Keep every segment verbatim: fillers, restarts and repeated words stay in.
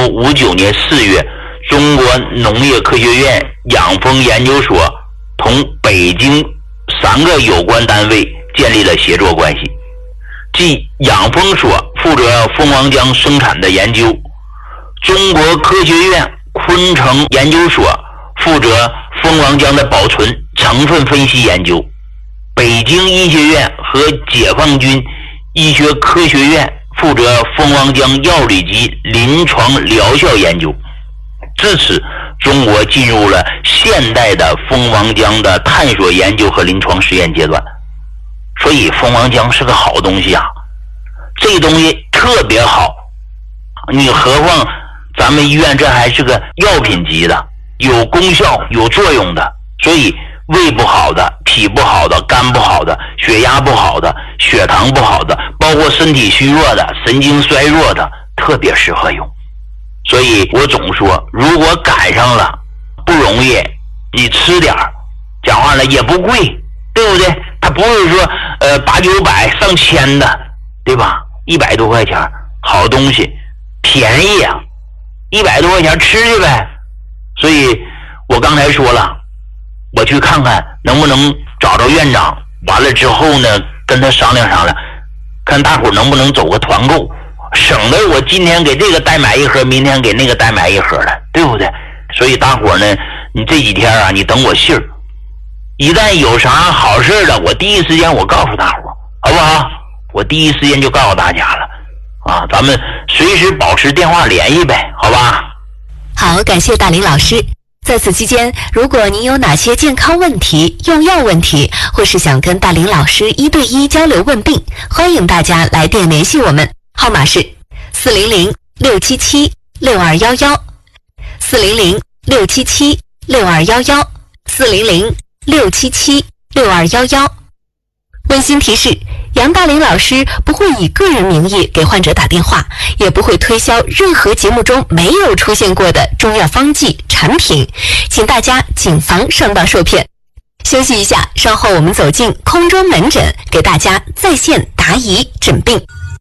五九年四月，中国农业科学院养蜂研究所同北京三个有关单位建立了协作关系，即养蜂所负责蜂王浆生产的研究，中国科学院昆城研究所负责蜂王浆的保存成分分析研究，北京医学院和解放军医学科学院负责蜂王浆药理及临床疗效研究。至此，中国进入了现代的蜂王浆的探索研究和临床实验阶段。所以蜂王浆是个好东西啊，这东西特别好，你何况咱们医院这还是个药品级的，有功效有作用的。所以胃不好的、脾不好的、肝不好的、血压不好的、血糖不好的，包括身体虚弱的、神经衰弱的，特别适合用。所以我总说，如果赶上了不容易，你吃点儿，讲话了也不贵，对不对？它不是说呃八九百上千的，对吧？一百多块钱好东西，便宜啊，一百多块钱吃去呗。所以我刚才说了，我去看看能不能找着院长，完了之后呢跟他商量商量，看大伙能不能走个团购，省得我今天给这个代买一盒，明天给那个代买一盒了，对不对？所以大伙呢，你这几天啊，你等我信儿，一旦有啥好事的，我第一时间我告诉大伙，好不好？我第一时间就告诉大家了啊，咱们随时保持电话联系呗，好吧？ 好，感谢大林老师。在此期间，如果您有哪些健康问题、用药问题，或是想跟大林老师一对一交流问病，欢迎大家来电联系我们，号码是四零零六七七六二幺幺，四零零六七七六二幺幺，四零零六七七六二幺幺。温馨提示：杨大林老师不会以个人名义给患者打电话，也不会推销任何节目中没有出现过的中药方剂产品，请大家谨防上当受骗。休息一下，稍后我们走进空中门诊，给大家在线答疑诊病。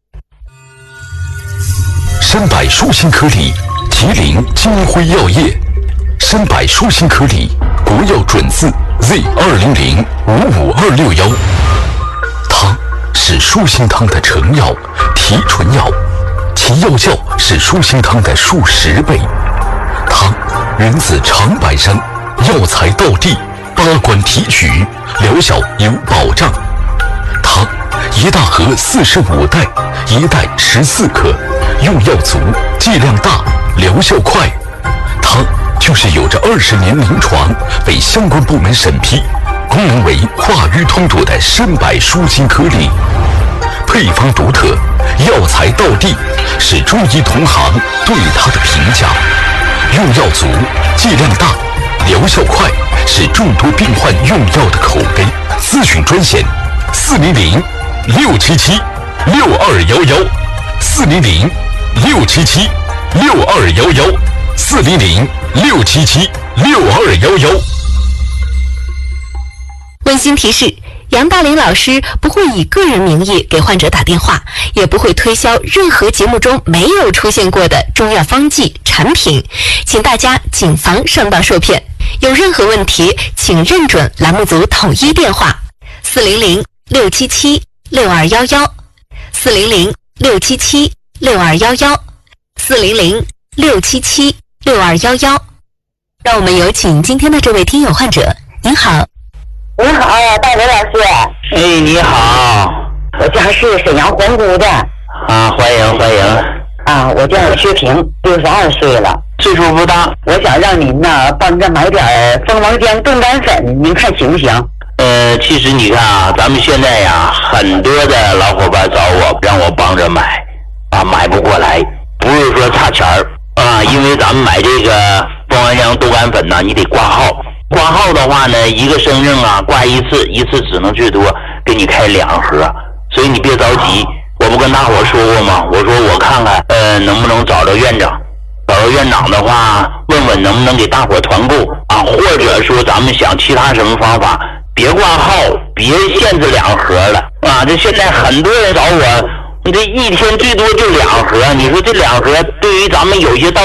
参百舒心颗粒，吉林金辉药业。参百舒心颗粒，国药准字 Z 二零零五五二六幺。它是舒心汤的成药、提纯药，其药效是舒心汤的数十倍。它源自长白山，药材到地，八关提取，疗效有保障。它一大盒四十五袋，一袋十四克，用药足，剂量大，疗效快。它就是有着二十年临床，被相关部门审批，功能为化瘀通毒的参百舒心颗粒。配方独特，药材到地，是中医同行对它的评价。用药足，剂量大，疗效快，是众多病患用药的口碑。咨询专线：四零零六七七六二幺幺，四零零六七七六二幺幺，四零零六七七六二幺幺。 温馨提示：杨大林老师不会以个人名义给患者打电话，也不会推销任何节目中没有出现过的中药方剂产品，请大家谨防上当受骗。有任何问题，请认准栏目组统一电话：四零零六七七六二幺幺，四零零六七七六二幺幺，四零零六七七六二幺幺。让我们有请今天的这位听友患者。您好。 你好呀，大林老师。 哎，你好， 我家是沈阳皇姑的。 啊，欢迎欢迎。 啊，我叫薛平，六十二岁了， 岁数不大。 我想让您呢帮着买点蜂王浆冻干粉，您看行不行？ 呃，其实你看啊，咱们现在呀，很多的老伙伴找我，让我帮着买，啊，买不过来，不是说差钱儿啊，因为咱们买这个蜂王浆冻干粉呢，你得挂号。挂号的话呢，一个身份证啊挂一次，一次只能最多给你开两盒，所以你别着急。我不跟大伙说过吗？我说我看看，呃，能不能找着院长？找着院长的话，问问能不能给大伙团购啊，或者说咱们想其他什么方法，别挂号，别限制两盒了啊！这现在很多人找我，你这一天最多就两盒，你说这两盒对于咱们有些到